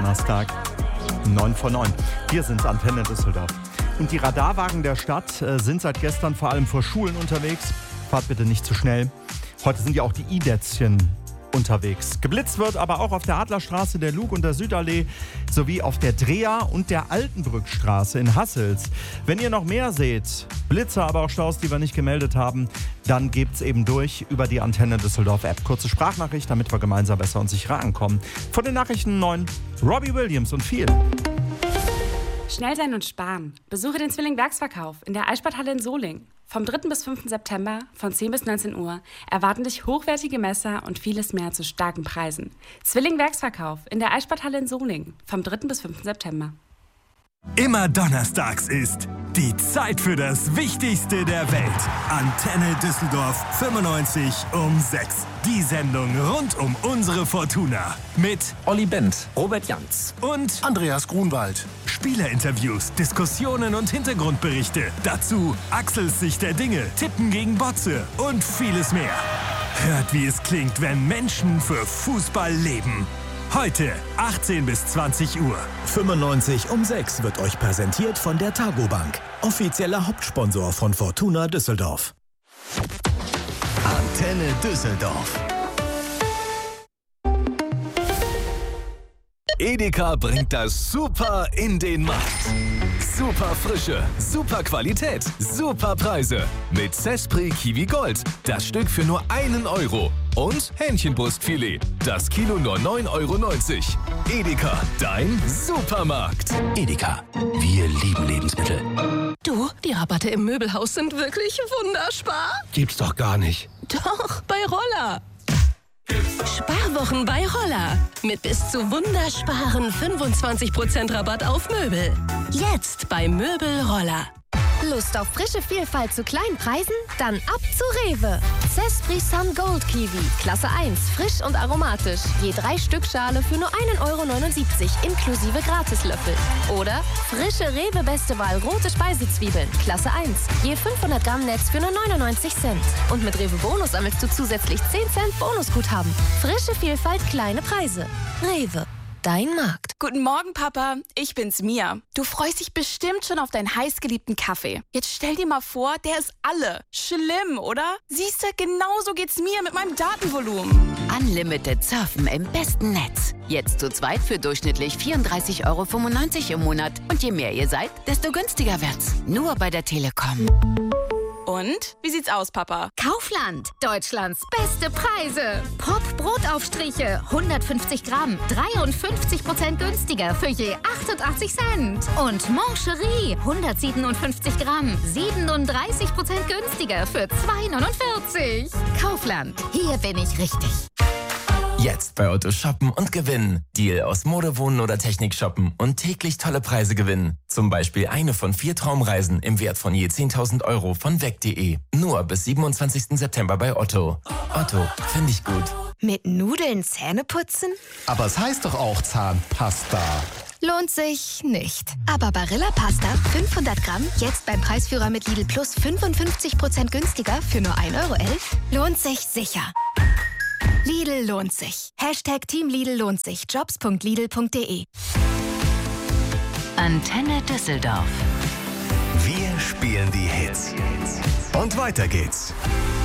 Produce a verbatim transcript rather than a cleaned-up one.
Donnerstag, neun vor neun. Wir sind Antenne Düsseldorf. Und die Radarwagen der Stadt äh, sind seit gestern vor allem vor Schulen unterwegs. Fahrt bitte nicht zu schnell. Heute sind ja auch die I-Dätzchen unterwegs. Geblitzt wird aber auch auf der Adlerstraße, der Lug- und der Südallee sowie auf der Dreher- und der Altenbrückstraße in Hassels. Wenn ihr noch mehr seht, Blitzer, aber auch Staus, die wir nicht gemeldet haben, dann gebt's eben durch über die Antenne Düsseldorf App. Kurze Sprachnachricht, damit wir gemeinsam besser und sicherer ankommen. Von den Nachrichten neun, Robbie Williams und viel. Schnell sein und sparen. Besuche den Zwilling Werksverkauf in der Eissporthalle in Solingen. Vom dritten bis fünften September von zehn bis neunzehn Uhr erwarten dich hochwertige Messer und vieles mehr zu starken Preisen. Zwilling Werksverkauf in der Eissporthalle in Solingen. Vom dritten bis fünften September. Immer donnerstags ist die Zeit für das Wichtigste der Welt. Antenne Düsseldorf fünfundneunzig um sechs. Die Sendung rund um unsere Fortuna. Mit Olli Bent, Robert Janz und Andreas Grunwald. Spielerinterviews, Diskussionen und Hintergrundberichte. Dazu Axels Sicht der Dinge, Tippen gegen Botze und vieles mehr. Hört, wie es klingt, wenn Menschen für Fußball leben. Heute, achtzehn bis zwanzig Uhr. fünfundneunzig um sechs wird euch präsentiert von der Targo Bank, offizieller Hauptsponsor von Fortuna Düsseldorf. Antenne Düsseldorf. Edeka bringt das Super in den Markt. Super Frische, super Qualität, super Preise. Mit Cespri Kiwi Gold. Das Stück für nur einen Euro. Und Hähnchenbrustfilet. Das Kilo nur neun Euro neunzig. Edeka, dein Supermarkt. Edeka, wir lieben Lebensmittel. Du, die Rabatte im Möbelhaus sind wirklich wunderspar. Gibt's doch gar nicht. Doch, bei Roller. Sparwochen bei Roller. Mit bis zu wundersparen fünfundzwanzig Prozent Rabatt auf Möbel. Jetzt bei Möbel Roller. Lust auf frische Vielfalt zu kleinen Preisen? Dann ab zu Rewe. Cespri Sun Gold Kiwi, Klasse eins, frisch und aromatisch. Je drei Stück Schale für nur ein Euro neunundsiebzig inklusive Gratislöffel. Oder frische Rewe Beste Wahl rote Speisezwiebeln, Klasse eins. Je fünfhundert Gramm Netz für nur neunundneunzig Cent. Und mit Rewe Bonus sammelst du zusätzlich zehn Cent Bonusguthaben. Frische Vielfalt, kleine Preise. Rewe. Dein Markt. Guten Morgen, Papa. Ich bin's, Mia. Du freust dich bestimmt schon auf deinen heißgeliebten Kaffee. Jetzt stell dir mal vor, der ist alle. Schlimm, oder? Siehste, genauso geht's mir mit meinem Datenvolumen. Unlimited Surfen im besten Netz. Jetzt zu zweit für durchschnittlich vierunddreißig Euro fünfundneunzig im Monat. Und je mehr ihr seid, desto günstiger wird's. Nur bei der Telekom. Und? Wie sieht's aus, Papa? Kaufland. Deutschlands beste Preise. Pop Brotaufstriche. hundertfünfzig Gramm. dreiundfünfzig Prozent günstiger für je achtundachtzig Cent. Und Mancherie. hundertsiebenundfünfzig Gramm. siebenunddreißig Prozent günstiger für zwei neunundvierzig. Kaufland. Hier bin ich richtig. Jetzt bei Otto shoppen und gewinnen. Deal aus Mode, Wohnen oder Technik shoppen und täglich tolle Preise gewinnen. Zum Beispiel eine von vier Traumreisen im Wert von je zehntausend Euro von weg punkt de. Nur bis siebenundzwanzigsten September bei Otto. Otto, finde ich gut. Mit Nudeln Zähne putzen? Aber es heißt doch auch Zahnpasta. Lohnt sich nicht. Aber Barilla Pasta fünfhundert Gramm jetzt beim Preisführer mit Lidl Plus fünfundfünfzig Prozent günstiger für nur ein Euro elf lohnt sich sicher. Lidl lohnt sich. Hashtag Team Lidl lohnt sich. Jobs punkt lidl punkt de. Antenne Düsseldorf. Wir spielen die Hits. Und weiter geht's.